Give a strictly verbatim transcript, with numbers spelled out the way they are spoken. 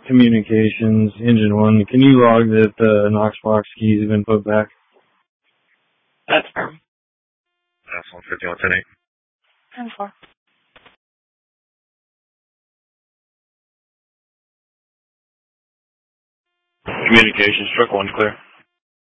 communications, engine one. Can you log that the Knox box keys have been put back? That's firm. That's one fifty-one ten eight. ten four. Communications, truck one clear.